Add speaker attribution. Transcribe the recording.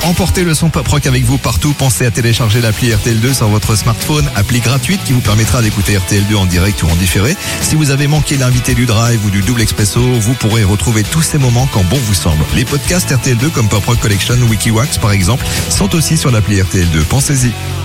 Speaker 1: Emportez le son pop rock avec vous partout. Pensez à télécharger l'appli RTL2 sur votre smartphone, appli gratuite qui vous permettra d'écouter RTL2 en direct ou en différé. Si vous avez manqué l'invité du Drive ou du Double Expresso, vous pourrez retrouver tous ces moments quand bon vous semble. Les podcasts RTL2 comme Pop Rock Collection ou Wikiwax par exemple sont aussi sur l'appli RTL2. Pensez-y.